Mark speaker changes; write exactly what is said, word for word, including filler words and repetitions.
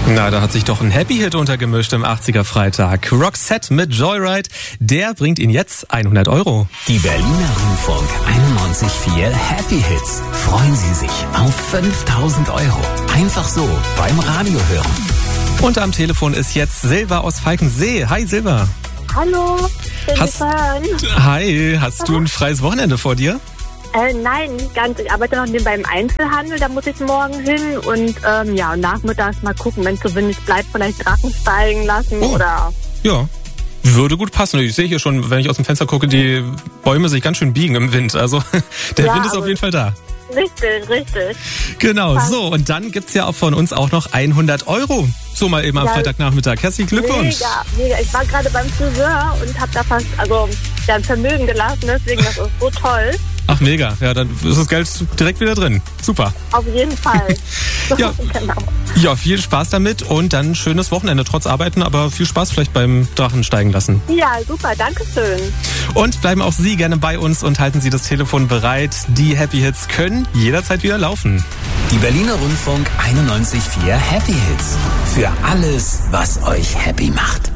Speaker 1: Na, da hat sich doch ein Happy-Hit untergemischt im achtziger-Freitag. Roxette mit Joyride, der bringt Ihnen jetzt hundert Euro.
Speaker 2: Die Berliner Rundfunk einundneunzig Komma vier Happy Hits. Freuen Sie sich auf fünftausend Euro. Einfach so beim Radio hören.
Speaker 1: Und am Telefon ist jetzt Silva aus Falkensee. Hi Silva.
Speaker 3: Hallo, schön
Speaker 1: Hast,
Speaker 3: zu hören.
Speaker 1: Hi, hast du ein freies Wochenende vor dir?
Speaker 3: Äh, nein, nicht ganz. Ich arbeite noch nebenbei im Einzelhandel, da muss ich morgen hin. Und ähm, ja, nachmittags mal gucken, wenn es so windig bleibt, vielleicht Drachen steigen lassen
Speaker 1: Oh.
Speaker 3: oder...
Speaker 1: Ja, würde gut passen. Ich sehe hier schon, wenn ich aus dem Fenster gucke, die Bäume sich ganz schön biegen im Wind. Also der
Speaker 3: Ja,
Speaker 1: Wind ist auf
Speaker 3: aber-
Speaker 1: jeden Fall da.
Speaker 3: Richtig, richtig.
Speaker 1: Genau,
Speaker 3: Passt.
Speaker 1: so. Und dann gibt's ja auch von uns auch noch hundert Euro. So mal eben am
Speaker 3: Ja.
Speaker 1: Freitagnachmittag. Herzlichen Glückwunsch.
Speaker 3: Mega, mega. Ich war gerade beim Friseur und habe da fast, also, ja, ein Vermögen gelassen, deswegen, das ist so toll.
Speaker 1: Ach, mega. Ja, dann ist das Geld direkt wieder drin. Super.
Speaker 3: Auf jeden Fall.
Speaker 1: Ja.
Speaker 3: Genau.
Speaker 1: Ja, viel Spaß damit und dann ein schönes Wochenende trotz Arbeiten, aber viel Spaß vielleicht beim Drachen steigen lassen.
Speaker 3: Ja, super, danke schön.
Speaker 1: Und bleiben auch Sie gerne bei uns und halten Sie das Telefon bereit. Die Happy Hits können jederzeit wieder laufen.
Speaker 2: Die Berliner Rundfunk einundneunzig Komma vier Happy Hits. Für alles, was euch happy macht.